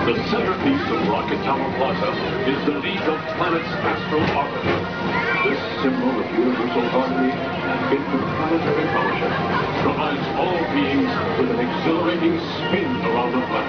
The centerpiece of Rocket Tower Plaza is the League of Planets astral orbiter. This symbol of universal harmony and interplanetary fellowship provides all beings with an exhilarating spin around the planet.